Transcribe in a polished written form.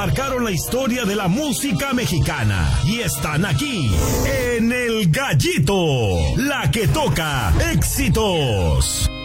marcaron la historia de la música mexicana y están aquí en El Gallito, la que toca éxitos.